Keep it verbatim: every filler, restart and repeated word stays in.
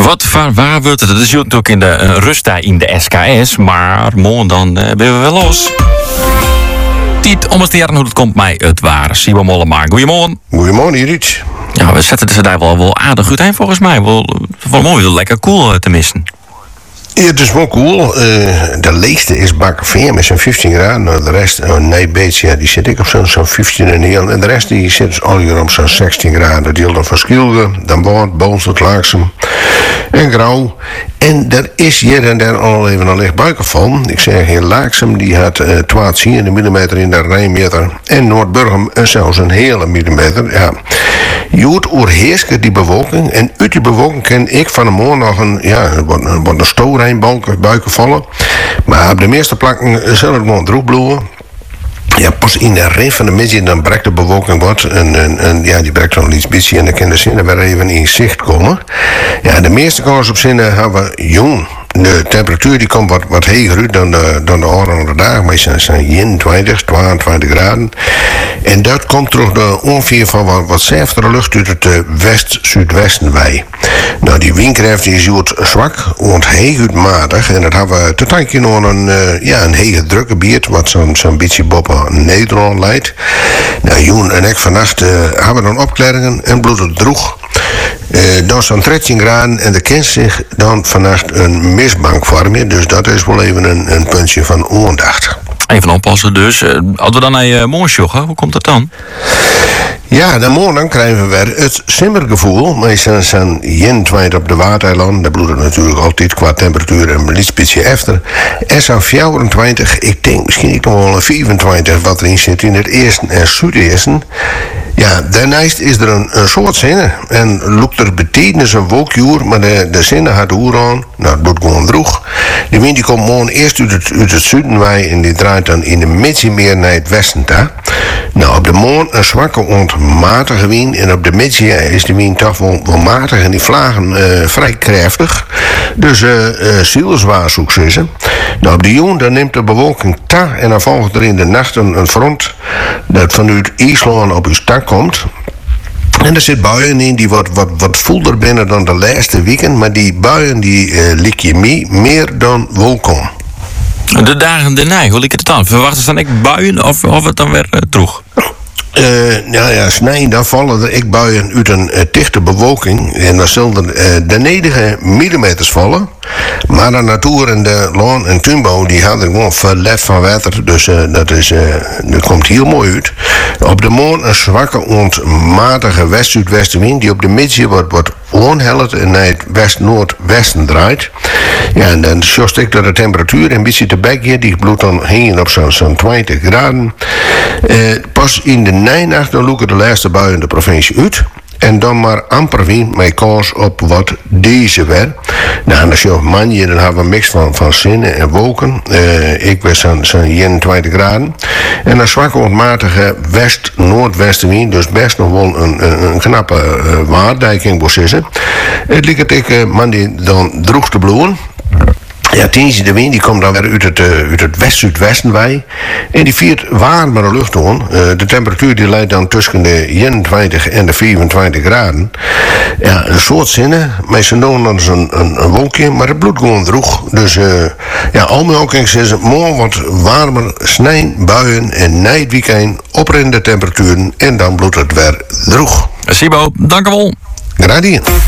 Wat waar, waar wordt het? Dat is natuurlijk in de uh, rusttijd in de S K S, maar morgen dan uh, ben we wel los. Tiet om eens te jaren hoe het komt mij het waar. Sibo Mollema, goedemorgen. Goedemorgen, Irit. Ja, we zetten ze daar wel, wel aardig goed heen volgens mij. Wel, wel mooi, wel lekker cool uh, te missen. Ja, het is wel cool. Uh, de leegste is Bakkerveer met zo'n vijftien graden. Nou, de rest, uh, nee, beetje, ja, die zit ik op zo'n zo'n vijftien en heel. En de rest die zit dus al hier op zo'n zestien graden. Dat deel dan van Schielge, dan Boord, Boonsel, Laaksem en Grauw. En er is hier en daar al even een licht buiken van. Ik zeg hier Laaksem, die had uh, twaalf millimeter in de Rijnmeter. En Noordburgum uh, zelfs een hele millimeter. Ja. Je hoort oerheerske die bewolking. En uit die bewolking ken ik van de morgen nog een, ja, wat, wat een stoorrijnbuiken buiken vallen. Maar op de meeste plakken zal het gewoon droog bloeien. Ja, pas in de rest van de middag dan breekt de bewolking wat. En, en, en ja, die breekt dan iets beetje en dan kan de zinnen weer even in zicht komen. Ja, de meeste kans op zinnen hebben we jong. De temperatuur die komt wat, wat hoger uit dan de, dan de andere dagen. Meestal zijn eenentwintig, tweeëntwintig graden. En dat komt terug de ongeveer van wat, wat zeftere lucht uit het uh, west-zuidwesten wij. Nou, die windkracht die is uit zwak, want heel matig. En dat hebben we tot een keer nog een, uh, ja, een hele drukke biert, wat zo'n zo'n beetje boven Nederland leidt. Nou, Joen en ik vannacht uh, hebben dan opklaringen en bloed het droeg. Uh, dan zo'n dertien graden en er kent zich dan vannacht een mistbank vormen. Dus dat is wel even een, een puntje van aandacht. Even oppassen dus. Uh, als we dan naar uh, morgen joggen, hoe komt dat dan? Ja, dan morgen dan krijgen we weer het simmergevoel. Meestal zijn eenentwintig op de Waardeiland. Daar bloedt het natuurlijk altijd qua temperatuur een iets beetje efter. En zo'n vierentwintig, ik denk misschien ik nog wel een vierentwintig wat erin zit in het eerste en zuideersten. Ja, daarnaast is er een, een soort zinnen. En loopt er betekenis een wolkjuur, maar de, de zinnen had oer aan. Nou, het wordt gewoon droeg. De wind die komt morgen eerst uit het, uit het zuiden wij en die draait dan in de middag meer naar het westen toe. Nou, op de morgen een zwakke ontmatige wind en op de middag is de wind toch wel, wel matig en die vlagen uh, vrij krachtig. Dus uh, uh, zielswaar zoek ze. Nou, op de jongen dan neemt de bewolking ta en dan volgt er in de nacht een, een front dat vanuit IJsland op uw stak komt. En er zit buien in die wat, wat, wat voelder binnen dan de laatste weken, maar die buien die uh, lik je mee meer dan wolkom. De dagen daarna, hoe ligt het dan? Verwachten ze dan echt buien of, of het dan weer uh, droeg? Uh, nou ja, snij, dan vallen er ik buien uit een uh, dichte bewolking. En dan zullen er uh, de nedige millimeters vallen. Maar de natuur en de laan en tuinbouw die hadden gewoon verlet van water. Dus uh, dat, is, uh, dat komt heel mooi uit. Op de morgen een zwakke ontmatige west-zuidwestenwind die op de middag wordt, wordt onhelpt en naar het west-noordwesten draait. Ja, en dan zocht ik dat de temperatuur een beetje te bekje. Die bloedt dan heen op zo'n zo'n twintig graden. Uh, pas in de nijnacht dan loeken de laatste buien de provincie uit. En dan maar amper wind met kans op wat deze weer. Nou, en als je op manje, dan hebben we een mix van, van zinnen en wolken. Uh, ik was zo'n zo eenentwintig graden. En een zwakke ontmatige west-noordwestenwind. Dus best nog wel een, een, een knappe uh, waardijking bossissen. Het lijkt ik uh, man die dan droeg te bloeien. Ja, tienje de wind die komt dan weer uit het, uh, uit het west-zuidwesten wij. En die viert warmere lucht aan. Uh, de temperatuur die leidt dan tussen de eenentwintig en de vierentwintig graden. Ja, een soort zinnen. Meestal doen dan een, een, een wolkje, maar het bloedt gewoon droeg. Dus uh, ja, al mijn ook is het morgen wat warmer, snij, buien en na het weekend oprende temperaturen. En dan bloedt het weer droeg. Sibo, dank u wel. Graag gedaan.